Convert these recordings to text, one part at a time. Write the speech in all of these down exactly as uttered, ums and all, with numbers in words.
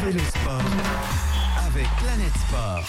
Retrouvez le sport avec Planète Sport.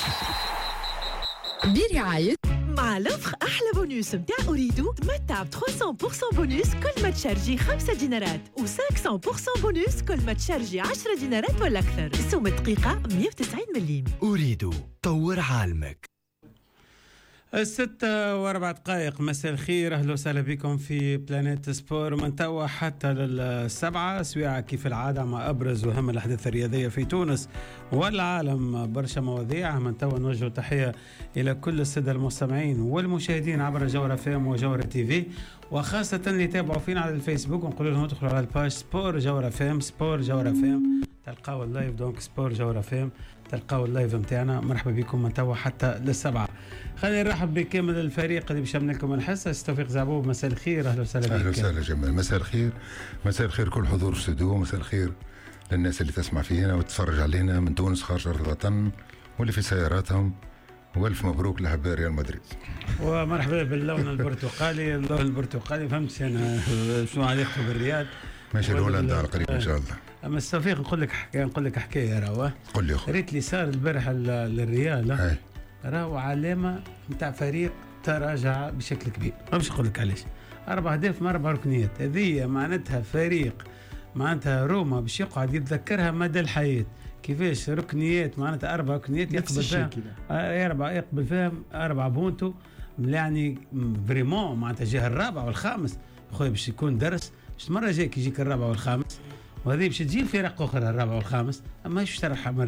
برعاية مع لفخ أحلى بونوس متاع أريدو تمتع ب ثلاثمية بالمية بونوس كل ما تشارجي خمسة دينارات و خمسمية بالمية بونوس كل ما تشارجي عشرة دينارات ولا أكثر. سوم الدقيقة مية وتسعين مليم. أريدو طور عالمك. الستة وأربع دقائق، مساء الخير، أهلا وسهلا بكم في بلانيت سبور. من توا حتى للسبعة سويعة كيف العادة مع أبرز وأهم الأحداث الرياضية في تونس والعالم. برشا مواضيع. من توا نوجه تحية إلى كل السادة المستمعين والمشاهدين عبر جورة فيم وجورة تي في، وخاصة اللي يتابعوا فينا على الفيسبوك، ونقول لهم ادخلوا على الباج سبور جورة فيم. سبور جورة فيم تلقاو اللايف، دونك سبور جورة فيم تلقاو اللايف متاعنا. مرحبا بكم من توا حتى للسبعة. خلينا نرحب بكامل الفريق اللي باش يعمل لكم الحصه. توفيق زعبوب، مساء الخير، اهلا وسهلا بك. اهلا وسهلا جمال، مساء الخير. مساء الخير كل حضور الاستوديو، مساء الخير للناس اللي تسمع فينا وتتفرج علينا من تونس خارج ارض الوطن واللي في سياراتهم، والف مبروك لحباء ريال مدريد. ومرحبا باللون البرتقالي. اللون البرتقالي فهمت انا شنو علاقته بالريال؟ ماشي الهولندا على قريب ان شاء الله. اما توفيق نقول لك حكايه، نقول لك حكايه راهو. قل لي اخو. ريت لي صار البارح للريال راهو علامه نتاع فريق تراجع بشكل كبير. ما باش نقول لك علاش. اربع اهداف من اربع ركنيات، هذه معناتها فريق معناتها روما باش يقعد يتذكرها مدى الحياه. كيفاش ركنيات معناتها اربع ركنيات يقبل فيها اربع يقبل فيهم اربع بونتو، يعني فريمون معناتها جاه الرابع والخامس. خويا باش يكون درس، باش المره الجايه كي يجيك الرابع والخامس، وهذه باش تجي فرق اخرى الرابع والخامس، اما مش ترحم